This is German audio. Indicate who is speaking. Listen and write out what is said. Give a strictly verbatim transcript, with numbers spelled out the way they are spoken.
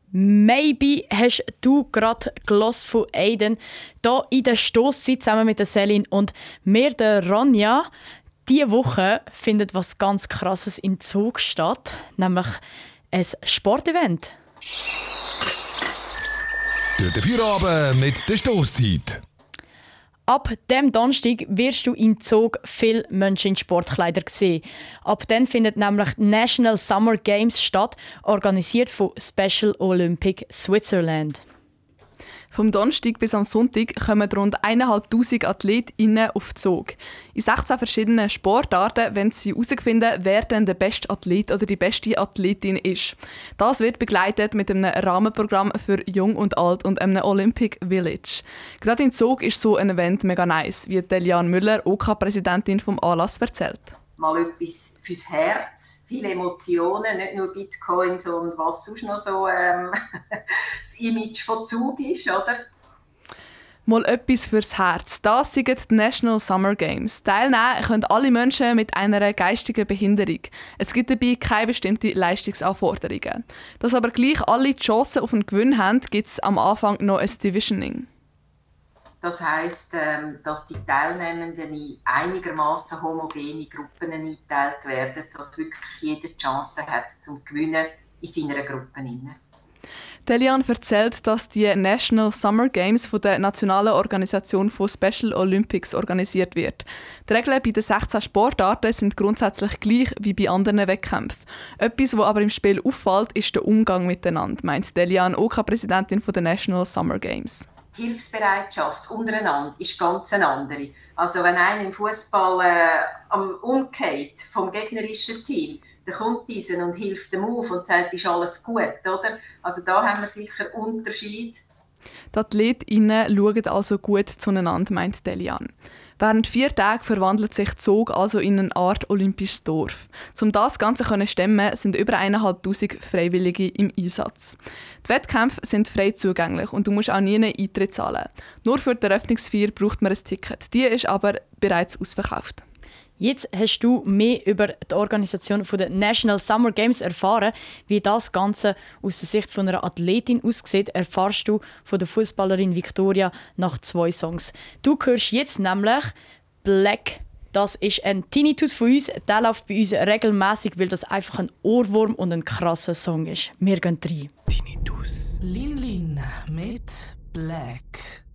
Speaker 1: Maybe hast du gerade gelost von Aiden hier in der Stosszeit zusammen mit der Celine und mir, der Ronja. Diese Woche findet was ganz Krasses im Zug statt, nämlich ein Sportevent.
Speaker 2: Durch den Feierabend mit der Stosszeit.
Speaker 1: Ab dem Donnerstag wirst du im Zug viele Menschen in Sportkleidern sehen. Ab dann findet nämlich die National Summer Games statt, organisiert von Special Olympic Switzerland.
Speaker 3: Vom Donnerstag bis am Sonntag kommen rund eintausendfünfhundert AthletInnen auf den Zug. In sechzehn verschiedenen Sportarten wollen sie herausfinden, wer denn der beste Athlet oder die beste Athletin ist. Das wird begleitet mit einem Rahmenprogramm für Jung und Alt und einem Olympic Village. Gerade im Zug ist so ein Event mega nice, wie Delian Müller, O K-Präsidentin vom Anlass, erzählt.
Speaker 4: Mal etwas fürs Herz, viele Emotionen, nicht nur Bitcoins und was sonst noch so ähm, das Image von Zug ist, oder?
Speaker 3: Mal etwas fürs Herz. Das sind die National Summer Games. Teilnehmen können alle Menschen mit einer geistigen Behinderung. Es gibt dabei keine bestimmten Leistungsanforderungen. Dass aber gleich alle die Chance auf einen Gewinn haben, gibt es am Anfang noch ein Divisioning.
Speaker 4: Das heisst, dass die Teilnehmenden in einigermaßen homogene Gruppen eingeteilt werden, dass wirklich jeder die Chance hat, zum Gewinnen in seiner Gruppe.
Speaker 3: Delian erzählt, dass die National Summer Games von der nationalen Organisation von Special Olympics organisiert wird. Die Regeln bei den sechzehn Sportarten sind grundsätzlich gleich wie bei anderen Wettkämpfen. Etwas, was aber im Spiel auffällt, ist der Umgang miteinander, meint Delian, O K-Präsidentin der National Summer Games.
Speaker 4: Die Hilfsbereitschaft untereinander ist ganz eine andere. Also wenn einer im Fußball äh, am umgeht vom gegnerischen Team, dann kommt dieser und hilft ihm auf und sagt, ist alles gut, oder? Also da haben wir sicher Unterschied.
Speaker 3: Die AthletInnen schauen also gut zueinander, meint Delian. Während vier Tagen verwandelt sich Zug also in eine Art olympisches Dorf. Um das Ganze zu stemmen, sind über eintausendfünfhundert Freiwillige im Einsatz. Die Wettkämpfe sind frei zugänglich und du musst auch nie einen Eintritt zahlen. Nur für die Eröffnungsfeier braucht man ein Ticket. Die ist aber bereits ausverkauft.
Speaker 1: Jetzt hast du mehr über die Organisation der National Summer Games erfahren. Wie das Ganze aus der Sicht von einer Athletin aussieht, erfahrst du von der Fußballerin Victoria nach zwei Songs. Du hörst jetzt nämlich «Black». Das ist ein Tinnitus von uns. Der läuft bei uns regelmäßig, weil das einfach ein Ohrwurm und ein krasser Song ist. Wir gehen rein.
Speaker 2: Tinnitus.
Speaker 5: Lin Lin mit «Black».